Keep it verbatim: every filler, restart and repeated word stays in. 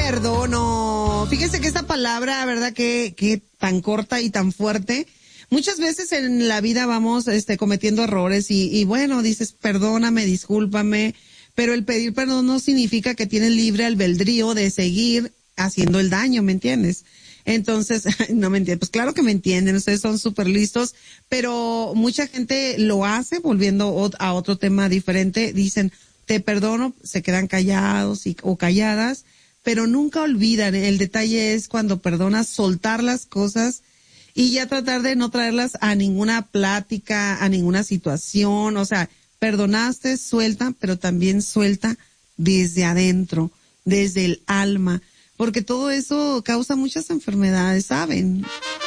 perdono. Fíjese que esta palabra, verdad, que, que tan corta y tan fuerte. Muchas veces en la vida vamos, este, cometiendo errores y, y bueno, dices, perdóname, discúlpame, pero el pedir perdón no significa que tienes libre albedrío de seguir haciendo el daño, ¿me entiendes? Entonces, no me entienden, pues claro que me entienden, ustedes son súper listos, pero mucha gente lo hace, volviendo a otro tema diferente, dicen, te perdono, se quedan callados y, o calladas, pero nunca olvidan, el detalle es cuando perdonas, soltar las cosas y ya tratar de no traerlas a ninguna plática, a ninguna situación, o sea, perdonaste, suelta, pero también suelta desde adentro, desde el alma, porque todo eso causa muchas enfermedades, ¿saben?